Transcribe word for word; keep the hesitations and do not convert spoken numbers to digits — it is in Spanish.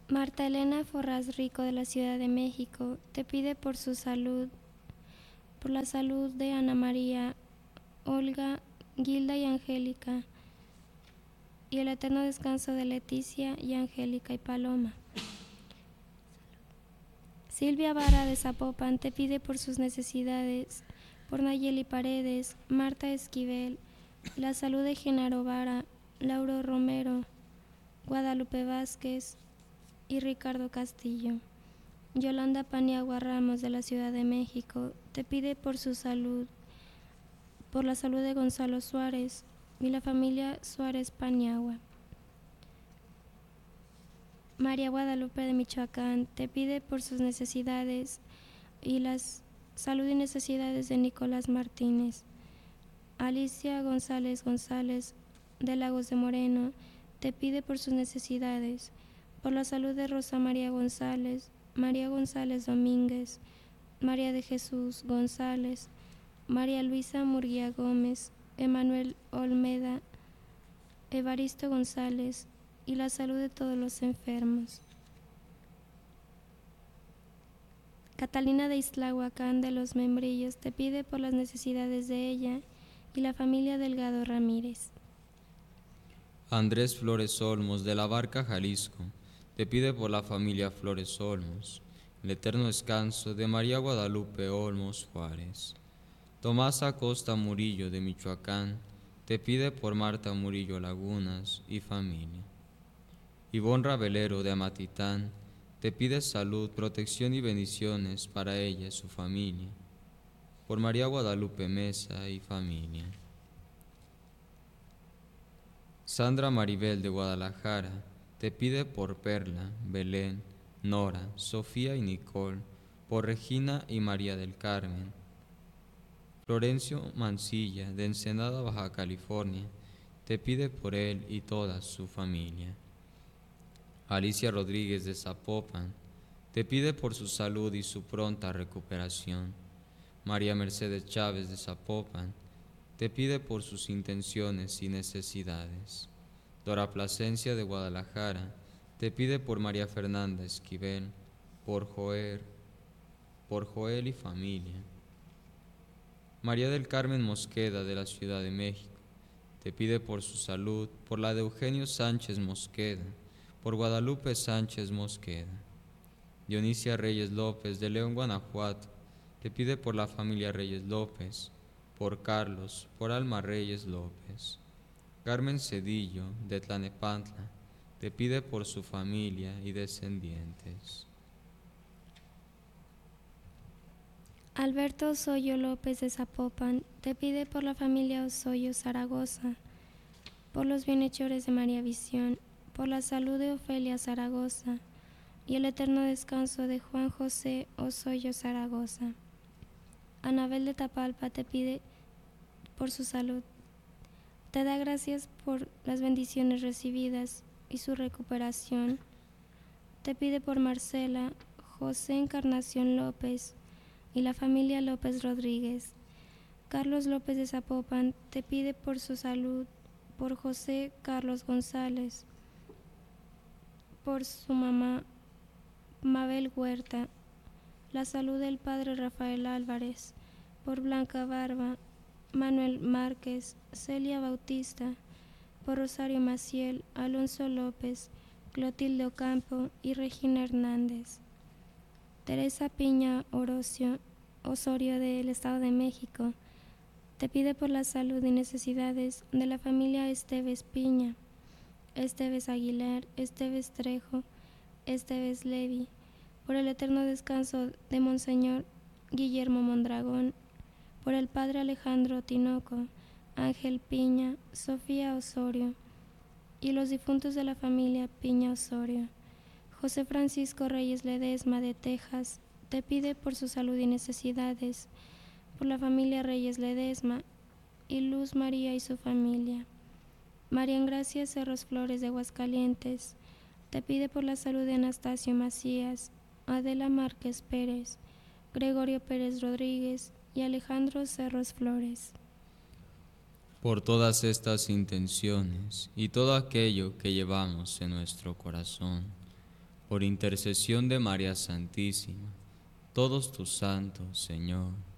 Marta Elena Forrás Rico de la Ciudad de México te pide por su salud, por la salud de Ana María, Olga, Gilda y Angélica, y el eterno descanso de Leticia y Angélica y Paloma. Silvia Vara de Zapopan te pide por sus necesidades, por Nayeli Paredes, Marta Esquivel, la salud de Genaro Vara, Lauro Romero, Guadalupe Vázquez y Ricardo Castillo. Yolanda Paniagua Ramos de la Ciudad de México te pide por su salud, por la salud de Gonzalo Suárez y la familia Suárez Paniagua. María Guadalupe de Michoacán te pide por sus necesidades y la salud y necesidades de Nicolás Martínez. Alicia González González de Lagos de Moreno te pide por sus necesidades, por la salud de Rosa María González, María González Domínguez, María de Jesús González, María Luisa Murguía Gómez, Emanuel Olmeda, Evaristo González y la salud de todos los enfermos. Catalina de Islahuacán de los Membrillos te pide por las necesidades de ella y la familia Delgado Ramírez. Andrés Flores Olmos de la Barca, Jalisco, te pide por la familia Flores Olmos, el eterno descanso de María Guadalupe Olmos Juárez. Tomás Acosta Murillo de Michoacán te pide por Marta Murillo Lagunas y familia. Ivonne Rabelero de Amatitán te pide salud, protección y bendiciones para ella y su familia. Por María Guadalupe Mesa y familia. Sandra Maribel de Guadalajara te pide por Perla, Belén, Nora, Sofía y Nicole, por Regina y María del Carmen. Florencio Mancilla de Ensenada, Baja California, te pide por él y toda su familia. Alicia Rodríguez de Zapopan te pide por su salud y su pronta recuperación. María Mercedes Chávez de Zapopan te pide por sus intenciones y necesidades. Dora Plasencia de Guadalajara te pide por María Fernanda Esquivel, por Joel, por Joel y familia. María del Carmen Mosqueda de la Ciudad de México te pide por su salud, por la de Eugenio Sánchez Mosqueda, por Guadalupe Sánchez Mosqueda. Dionisia Reyes López de León, Guanajuato te pide por la familia Reyes López, por Carlos, por Alma Reyes López. Carmen Cedillo de Tlanepantla te pide por su familia y descendientes. Alberto Osoyo López de Zapopan te pide por la familia Osoyo Zaragoza, por los bienhechores de María Visión, por la salud de Ofelia Zaragoza y el eterno descanso de Juan José Osoyo Zaragoza. Anabel de Tapalpa te pide por su salud. Te da gracias por las bendiciones recibidas y su recuperación. Te pide por Marcela, José Encarnación López y la familia López Rodríguez. Carlos López de Zapopan te pide por su salud, por José Carlos González, por su mamá Mabel Huerta, la salud del padre Rafael Álvarez, por Blanca Barba, Manuel Márquez, Celia Bautista, por Rosario Maciel, Alonso López, Clotilde Ocampo y Regina Hernández. Teresa Piña Orocio, Osorio del Estado de México, te pide por la salud y necesidades de la familia Esteves Piña, Esteves Aguilar, Esteves Trejo, Esteves Levi, por el eterno descanso de Monseñor Guillermo Mondragón, por el padre Alejandro Tinoco, Ángel Piña, Sofía Osorio y los difuntos de la familia Piña Osorio. José Francisco Reyes Ledesma de Texas te pide por su salud y necesidades, por la familia Reyes Ledesma y Luz María y su familia. María Engracia Cerros Flores de Aguascalientes te pide por la salud de Anastasio Macías, Adela Márquez Pérez, Gregorio Pérez Rodríguez y Alejandro Cerros Flores. Por todas estas intenciones y todo aquello que llevamos en nuestro corazón, por intercesión de María Santísima, todos tus santos, Señor,